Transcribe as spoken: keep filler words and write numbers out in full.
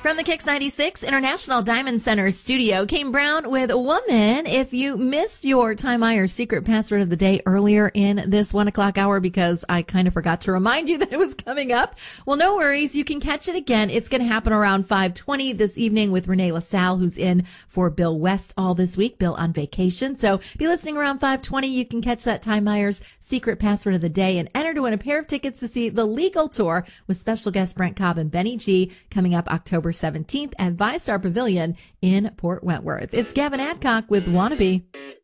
From the Kix ninety-six International Diamond Center studio, Kane Brown with Woman. If you missed your Ty Myers secret password of the day earlier in this one o'clock hour because I kind of forgot to remind you that it was coming up, well, no worries. You can catch it again. It's going to happen around five twenty this evening with Renee LaSalle, who's in for Bill West all this week. Bill on vacation. So be listening around five twenty. You can catch that Ty Myers secret password of the day and enter to win a pair of tickets to see the Legal Tour with special guest Brent Cobb and Benny G coming up October seventeenth at ViStar Pavilion in Port Wentworth. It's Gavin Adcock with Wannabe.